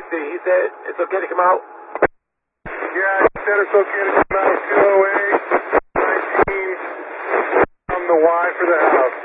see? He said it's okay to come out? Yeah, he said it's okay to come out 208, 19, on the Y for the house.